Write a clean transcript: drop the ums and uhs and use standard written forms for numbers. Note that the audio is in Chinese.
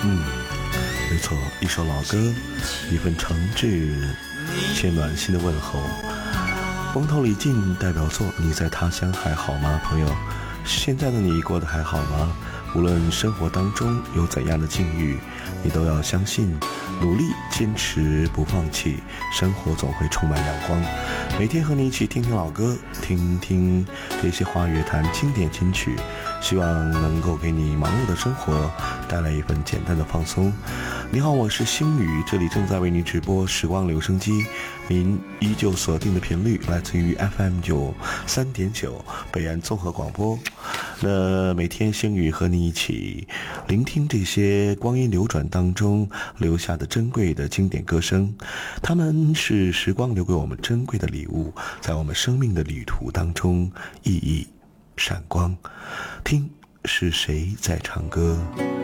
没错，一首老歌，一份诚挚且暖心的问候。风头李静代表作《你在他乡还好吗》？朋友，现在的你过得还好吗？无论生活当中有怎样的境遇，你都要相信，努力坚持不放弃，生活总会充满阳光。每天和你一起听听老歌，听听这些华语乐坛经典金曲，希望能够给你忙碌的生活带来一份简单的放松。你好，我是星宇，这里正在为你直播时光留声机，您依旧锁定的频率来自于 FM93.9 北安综合广播。那每天星宇和你一起聆听这些光阴流转当中留下的珍贵的经典歌声，它们是时光留给我们珍贵的礼物，在我们生命的旅途当中熠熠闪光。听是谁在唱歌？